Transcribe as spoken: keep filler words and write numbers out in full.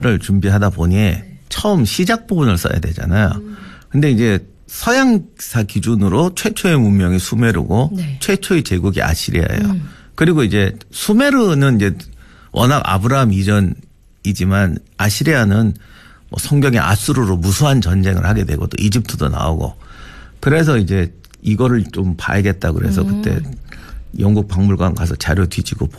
를 준비하다 보니 처음 시작 부분을 써야 되잖아요. 근데 이제 서양사 기준으로 최초의 문명이 수메르고 네. 최초의 제국이 아시리아예요. 음. 그리고 이제 수메르는 이제 워낙 아브라함 이전이지만 아시리아는 뭐 성경의 아수르로 무수한 전쟁을 하게 되고 또 이집트도 나오고 그래서 이제 이거를 좀 봐야겠다 그래서 음. 그때 영국 박물관 가서 자료 뒤지고